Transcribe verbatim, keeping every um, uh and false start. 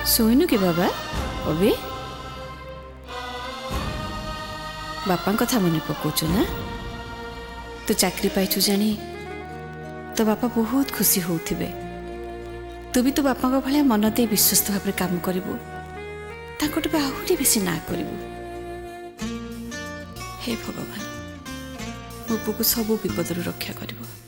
ଶୋଇନୁ କି ବାବା? ଅବି ବାପାଙ୍କ କଥା ମନେ ପକାଉଛୁ ନା? ତୁ ଚାକିରି ପାଇଛୁ ଜାଣି ତୋ ବାପା ବହୁତ ଖୁସି ହେଉଥିବେ। ତୁ ବି ତୋ ବାପାଙ୍କ ଭଳିଆ ମନ ଦେଇ ବିଶ୍ୱସ୍ତ ଭାବରେ କାମ କରିବୁ, ତାଙ୍କଠୁ ବି ଆହୁରି ବେଶୀ ନା କରିବୁ। ହେ ଭଗବାନ, ମୋ ପୁଅକୁ ସବୁ ବିପଦରୁ ରକ୍ଷା କରିବ।